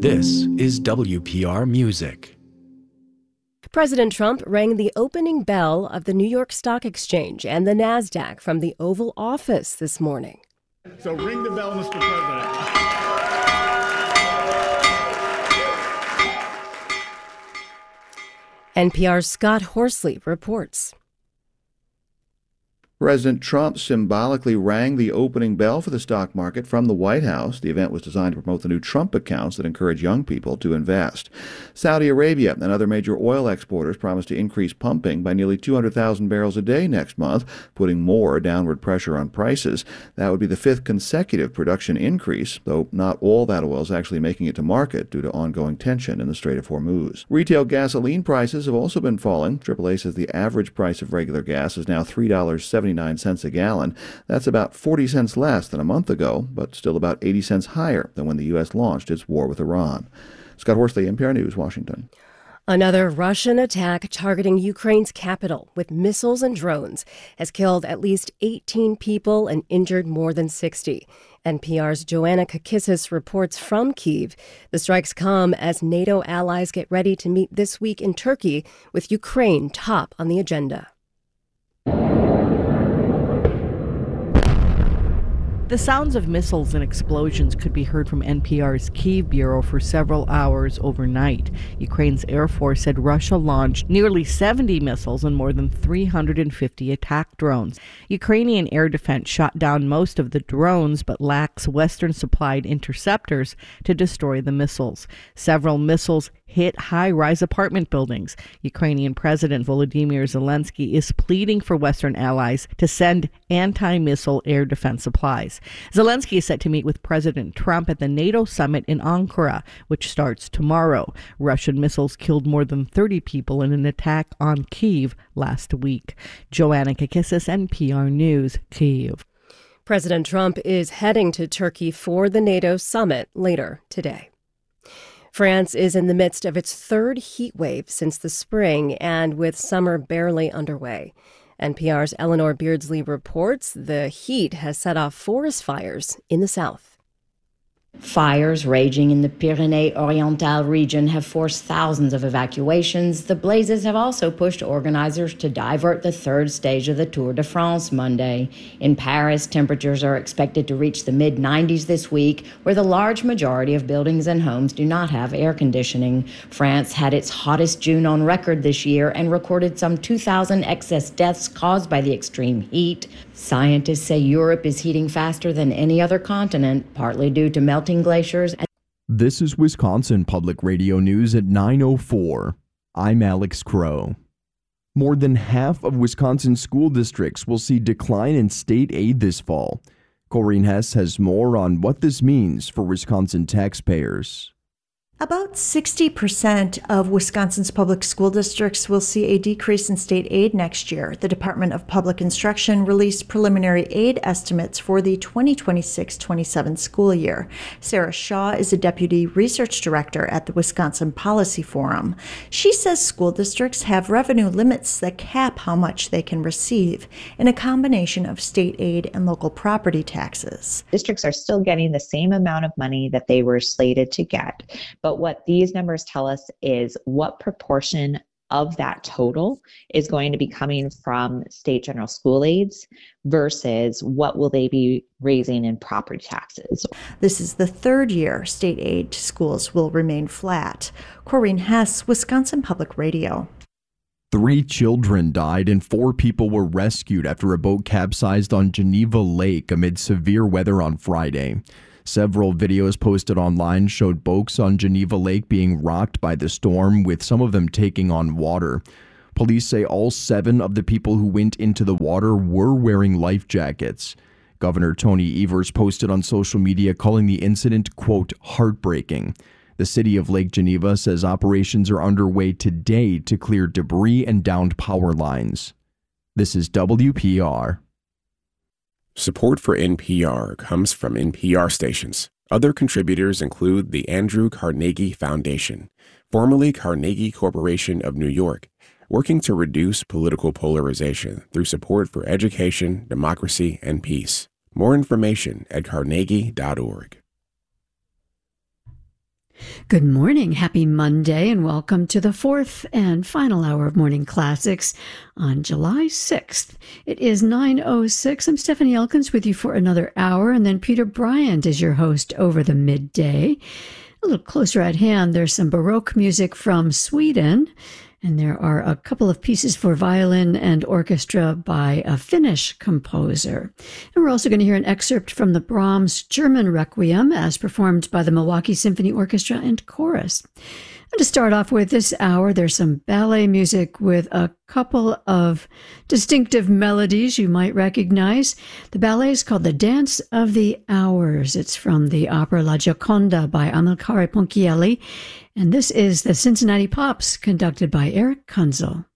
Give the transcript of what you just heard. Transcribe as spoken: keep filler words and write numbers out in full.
This is W P R Music. President Trump rang the opening bell of the New York Stock Exchange and the NASDAQ from the Oval Office this morning. So ring the bell, Mister President. N P R's Scott Horsley reports. President Trump symbolically rang the opening bell for the stock market from the White House. The event was designed to promote the new Trump accounts that encourage young people to invest. Saudi Arabia and other major oil exporters promised to increase pumping by nearly two hundred thousand barrels a day next month, putting more downward pressure on prices. That would be the fifth consecutive production increase, though not all that oil is actually making it to market due to ongoing tension in the Strait of Hormuz. Retail gasoline prices have also been falling. triple A says the average price of regular gas is now three dollars and seventy-nine cents a gallon. That's about forty cents less than a month ago, but still about eighty cents higher than when the U S launched its war with Iran. Scott Horsley, N P R News, Washington. Another Russian attack targeting Ukraine's capital with missiles and drones has killed at least eighteen people and injured more than sixty. N P R's Joanna Kakissis reports from Kyiv. The strikes come as NATO allies get ready to meet this week in Turkey, with Ukraine top on the agenda. The sounds of missiles and explosions could be heard from N P R's Kyiv bureau for several hours overnight. Ukraine's Air Force said Russia launched nearly seventy missiles and more than three hundred fifty attack drones. Ukrainian air defense shot down most of the drones but lacks Western-supplied interceptors to destroy the missiles. Several missiles hit high-rise apartment buildings. Ukrainian President Volodymyr Zelensky is pleading for Western allies to send anti-missile air defense supplies. Zelensky is set to meet with President Trump at the NATO summit in Ankara, which starts tomorrow. Russian missiles killed more than thirty people in an attack on Kyiv last week. Joanna Kakissis, N P R News, Kyiv. President Trump is heading to Turkey for the NATO summit later today. France is in the midst of its third heat wave since the spring, and with summer barely underway. N P R's Eleanor Beardsley reports the heat has set off forest fires in the south. Fires raging in the Pyrénées-Orientales region have forced thousands of evacuations. The blazes have also pushed organizers to divert the third stage of the Tour de France Monday. In Paris, temperatures are expected to reach the mid nineties this week, where the large majority of buildings and homes do not have air conditioning. France had its hottest June on record this year and recorded some two thousand excess deaths caused by the extreme heat. Scientists say Europe is heating faster than any other continent, partly due to melting glaciers. This is Wisconsin Public Radio News at nine oh four. I'm Alex Crow. More than half of Wisconsin school districts will see decline in state aid this fall. Corrine Hess has more on what this means for Wisconsin taxpayers. About sixty percent of Wisconsin's public school districts will see a decrease in state aid next year. The Department of Public Instruction released preliminary aid estimates for the twenty twenty-six twenty-seven school year. Sarah Shaw is a deputy research director at the Wisconsin Policy Forum. She says school districts have revenue limits that cap how much they can receive in a combination of state aid and local property taxes. Districts are still getting the same amount of money that they were slated to get, but what these numbers tell us is what proportion of that total is going to be coming from state general school aids versus what will they be raising in property taxes. This is the third year state aid to schools will remain flat. Corrine Hess, Wisconsin Public Radio. Three children died and four people were rescued after a boat capsized on Geneva Lake amid severe weather on Friday. Several videos posted online showed boats on Geneva Lake being rocked by the storm, with some of them taking on water. Police say all seven of the people who went into the water were wearing life jackets. Governor Tony Evers posted on social media calling the incident, quote, heartbreaking. The city of Lake Geneva says operations are underway today to clear debris and downed power lines. This is W P R. Support for N P R comes from N P R stations. Other contributors include the Andrew Carnegie Foundation, formerly Carnegie Corporation of New York, working to reduce political polarization through support for education, democracy, and peace. More information at carnegie dot org. Good morning, happy Monday, and welcome to the fourth and final hour of Morning Classics on July sixth. It is nine oh six. I'm Stephanie Elkins with you for another hour, and then Peter Bryant is your host over the midday. A little closer at hand, there's some Baroque music from Sweden, and there are a couple of pieces for violin and orchestra by a Finnish composer. And we're also going to hear an excerpt from the Brahms German Requiem as performed by the Milwaukee Symphony Orchestra and Chorus. And to start off with this hour, there's some ballet music with a couple of distinctive melodies you might recognize. The ballet is called The Dance of the Hours. It's from the opera La Gioconda by Amilcare Ponchielli. And this is the Cincinnati Pops, conducted by Eric Kunzel.